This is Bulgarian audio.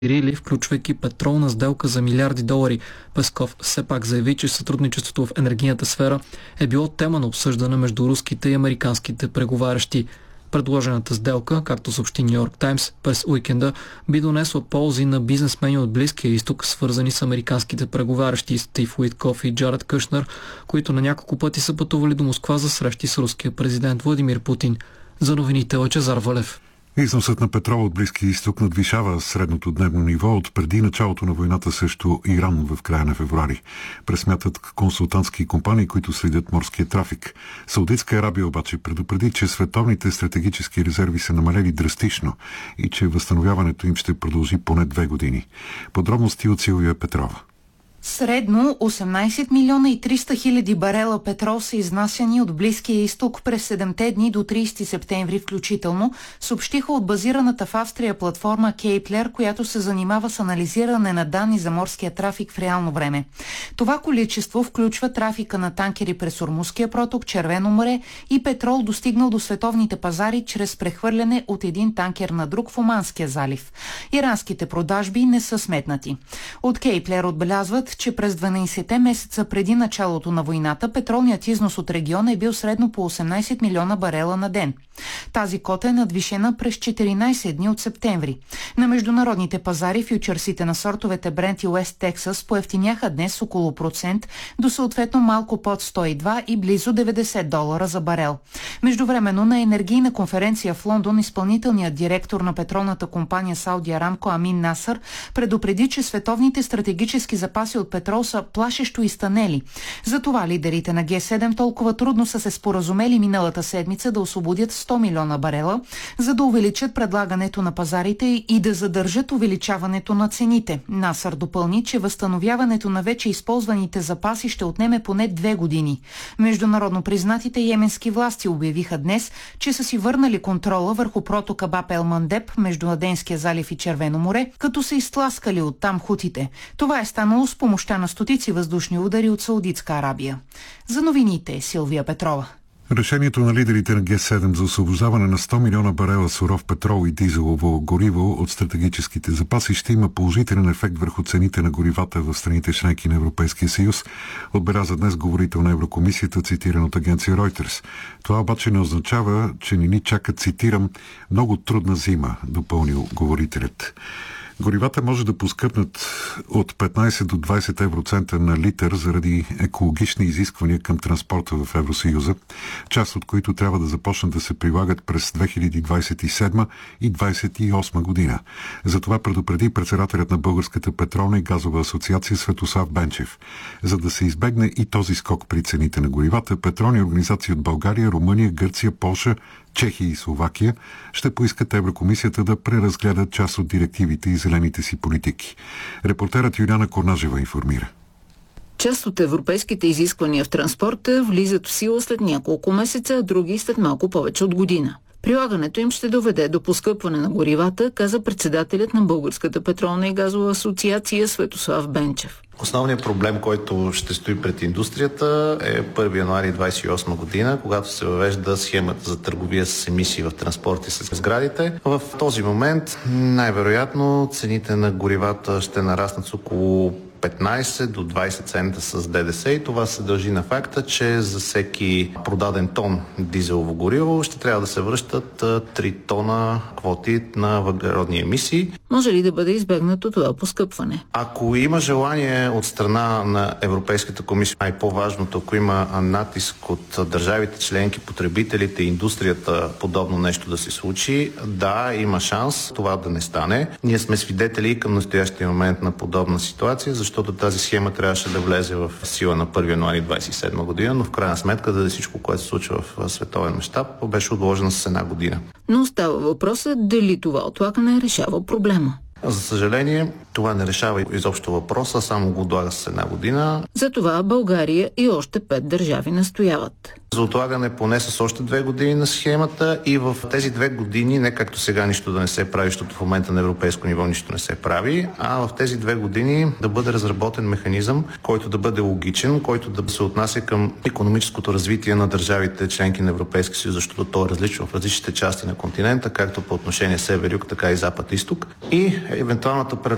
Рили, включвайки петролна сделка за милиарди долари. Песков все пак заяви, че сътрудничеството в енергийната сфера е било тема на обсъждане между руските и американските преговарящи. Предложената сделка, както съобщи Ню Йорк Таймс, през уикенда би донесла ползи на бизнесмени от Близкия изток, свързани с американските преговарящи Стив Уиткоф и Джаред Кушнер, които на няколко пъти са пътували до Москва за срещи с руския президент Владимир Путин. За новините Лъчезар Валев. Износът на петрол от Близкия изток надвишава средното дневно ниво от преди началото на войната срещу Иран в края на февруари. Пресмятат консултантски компании, които следят морския трафик. Саудитска Арабия обаче предупреди, че световните стратегически резерви са намалели драстично и че възстановяването им ще продължи поне 2 години. Подробности от Силвия Петрова. Средно 18 милиона и 300 хиляди барела петрол са изнасяни от Близкия изток през 7-те дни до 30 септември включително, съобщиха от базираната в Австрия платформа Кейплер, която се занимава с анализиране на данни за морския трафик в реално време. Това количество включва трафика на танкери през Ормузския проток, Червено море и петрол, достигнал до световните пазари чрез прехвърляне от един танкер на друг в Оманския залив. Иранските продажби не са сметнати. От Кейплер отбелязват, че през 12-те месеца преди началото на войната петролният износ от региона е бил средно по 18 милиона барела на ден. Тази кота е надвишена през 14 дни от септември. На международните пазари фючърсите на сортовете Брент и Уест Тексас поевтиняха днес около процент до съответно малко под 102 и близо 90 долара за барел. Междувременно на енергийна конференция в Лондон изпълнителният директор на петролната компания Сауди Арамко Амин Насър предупреди, че световните стратегически запаси от петрол са плашещо изтънели. Затова лидерите на Г7 толкова трудно са се споразумели миналата седмица да освободят 100 милиона барела, за да увеличат предлагането на пазарите и да задържат увеличаването на цените. Насър допълни, че възстановяването на вече използваните запаси ще отнеме поне 2 години. Международно признатите йеменски власти обявиха днес, че са си върнали контрола върху протока Баб ел Мандеб между Аденския залив и Червено море, като са изтласкали оттам хутите. Това е станало с помощта на стотици въздушни удари от Саудитска Арабия. За новините Силвия Петрова. Решението на лидерите на Г7 за освобождаване на 100 милиона барела суров петрол и дизелово гориво от стратегическите запаси ще има положителен ефект върху цените на горивата в страните членки на Европейския съюз, отбеляза днес говорител на Еврокомисията, цитиран от агенция Reuters. Това обаче не означава, че не ни чака, цитирам, много трудна зима, допълнил говорителят. Горивата може да поскъпнат от 15 до 20 евроцента на литър заради екологични изисквания към транспорта в Евросъюза, част от които трябва да започнат да се прилагат през 2027 и 2028 година. Затова предупреди председателят на Българската петролна и газова асоциация Светослав Бенчев. За да се избегне и този скок при цените на горивата, петролни организации от България, Румъния, Гърция, Полша, Чехия и Словакия ще поискат Еврокомисията да преразгледат част от директивите и зелените си политики. Репортерът Юлиана Корнажева информира. Част от европейските изисквания в транспорта влизат в сила след няколко месеца, а други след малко повече от година. Прилагането им ще доведе до поскъпване на горивата, каза председателят на Българската петролна и газова асоциация Светослав Бенчев. Основният проблем, който ще стои пред индустрията е 1 януари 2028 година, когато се въвежда схемата за търговия с емисии в транспорт и с сградите. В този момент най-вероятно цените на горивата ще нараснат с около 15 до 20 цента с ДДС и това се дължи на факта, че за всеки продаден тон дизелово гориво ще трябва да се връщат 3 тона квоти на въглеродни емисии. Може ли да бъде избегнато това поскъпване? Ако има желание от страна на Европейската комисия, най-по-важното, ако има натиск от държавите членки, потребителите, индустрията, подобно нещо да се случи, да, има шанс това да не стане. Ние сме свидетели към настоящия момент на подобна ситуация, защото тази схема трябваше да влезе в сила на 1 януари 2027 година, но в крайна сметка да всичко, което се случва в световен мащаб, беше отложено с 1 година. Но остава въпросът дали това отлагане решава проблема. За съжаление, това не решава изобщо въпроса, само го отлага с 1 година. Затова България и още 5 държави настояват. За отлагане поне с още 2 години на схемата и в тези 2 години, не както сега нищо да не се прави, защото в момента на европейско ниво нищо не се прави, а в тези 2 години да бъде разработен механизъм, който да бъде логичен, който да се отнася към икономическото развитие на държавите членки на Европейския съюз, защото то е различно в различните части на континента, както по отношение север-юг, така и запад-изток, и евентуалната